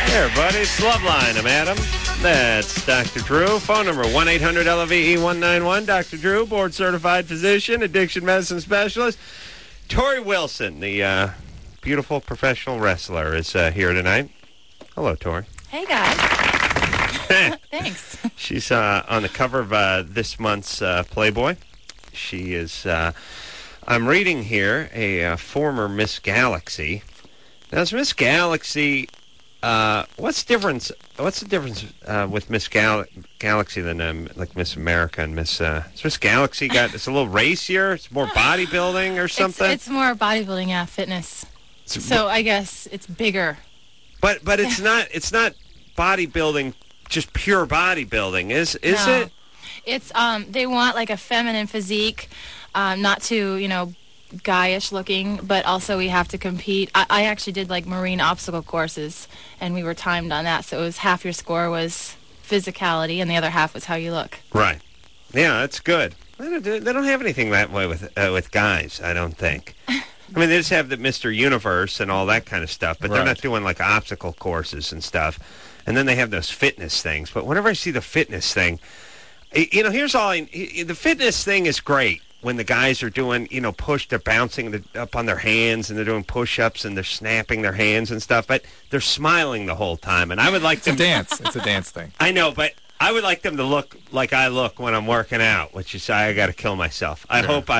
Hey, everybody, it's Loveline. I'm Adam. That's Dr. Drew. Phone number 1-800-LOVE-191. Dr. Drew, board-certified physician, addiction medicine specialist. Tori Wilson, the beautiful professional wrestler, is here tonight. Hello, Tori. Hey, guys. Thanks. She's on the cover of this month's Playboy. She is, I'm reading here, a former Miss Galaxy. Now, is Miss Galaxy... what's the difference with Miss Galaxy than like Miss America and Miss? Is Miss Galaxy it's a little racier? It's more bodybuilding or something. It's more bodybuilding, yeah, fitness. So I guess it's bigger. But it's not bodybuilding, just pure bodybuilding, is No. it? It's they want like a feminine physique, not too guyish looking, but also we have to compete. I actually did like marine obstacle courses, and we were timed on that, so it was half your score was physicality and the other half was how you look. Right. Yeah, that's good. They don't have anything that way with guys, I don't think. I mean, they just have the Mr. Universe and all that kind of stuff, but they're not doing like obstacle courses and stuff. And then they have those fitness things. But whenever I see the fitness thing, here's all the fitness thing is great. When the guys are doing, they're bouncing up on their hands and they're doing push-ups and they're snapping their hands and stuff, but they're smiling the whole time. And I would like It's a dance. It's a dance thing. I know, but I would like them to look like I look when I'm working out, which is I got to kill myself. I hope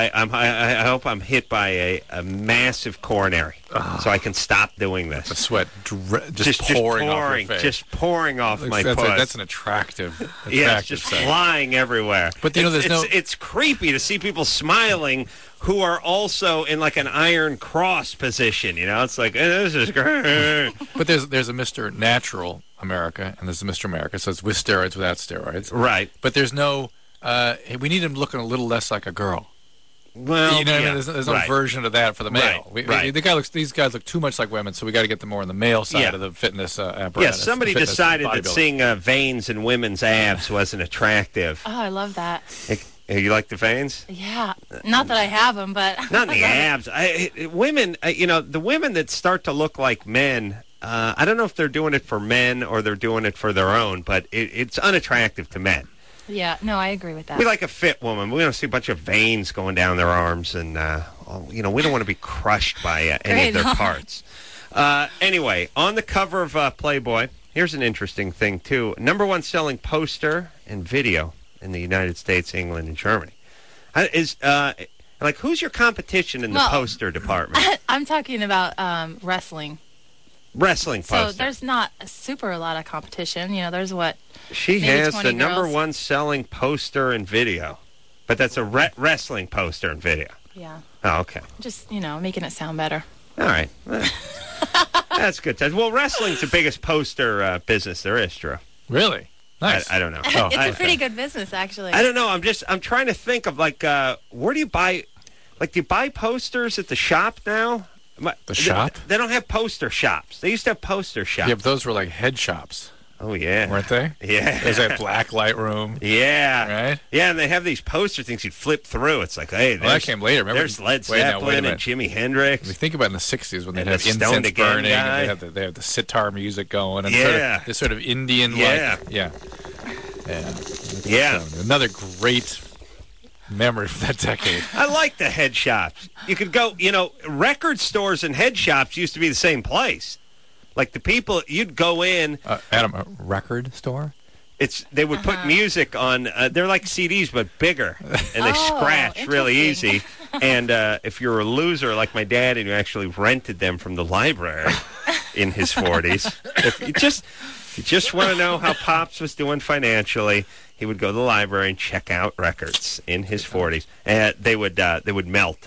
I'm hit by a massive coronary, so I can stop doing this. The sweat just pouring off your face. Just pouring off my puss. That's an attractive it's just sight. flying everywhere. But it's creepy to see people smiling who are also in like an Iron Cross position. It's like, this is great. But there's a Mr. Natural America, and there's a Mr. America, so it's with steroids, without steroids. Right. But there's no, we need him looking a little less like a girl. Well, I mean? There's no version of that for the male. Right. These guys look too much like women, so we got to get them more on the male side of the fitness apparatus. Yeah, somebody decided that seeing veins in women's abs wasn't attractive. Oh, I love that. You like the veins? Yeah. Not that I have them, but... Not in the abs. Women, the women that start to look like men, I don't know if they're doing it for men or they're doing it for their own, but it's unattractive to men. Yeah, no, I agree with that. We like a fit woman. We don't see a bunch of veins going down their arms, and we don't want to be crushed by any of their parts. Anyway, on the cover of Playboy, here's an interesting thing too: #1 selling poster and video in the United States, England, and Germany. Who's your competition in the poster department? I'm talking about wrestling. Wrestling poster. So there's not a lot of competition. There's what? She maybe has 20 the girls. #1 selling poster and video. But that's a wrestling poster and video. Yeah. Oh, okay. Just, making it sound better. All right. That's good. Well, wrestling's the biggest poster business there is, Drew. Really? Nice. I don't know. It's a pretty good business, actually. I don't know. I'm trying to think of, where do you buy... do you buy posters at the shop now? The shop? They don't have poster shops. They used to have poster shops. Yeah, but those were like head shops. Oh, yeah. Weren't they? Yeah. There's that black light room. Yeah. Right? Yeah, and they have these poster things you'd flip through. It's like, hey, that came later. Remember? There's Led Zeppelin and Jimi Hendrix. We think about in the 60s when they'd And have the incense Stoned Again burning, guy. and they have the sitar music going, and Yeah. this sort of Indian, Yeah. yeah. Yeah. So, another great memory for that decade. I like the head shops. You could go, record stores and head shops used to be the same place. Like the people, you'd go in. Adam, a record store? They would put music on. They're like CDs, but bigger, and they scratch really easy. And if you're a loser like my dad, and you actually rented them from the library in his 40s, if you just want to know how Pops was doing financially, he would go to the library and check out records in his 40s, and they would melt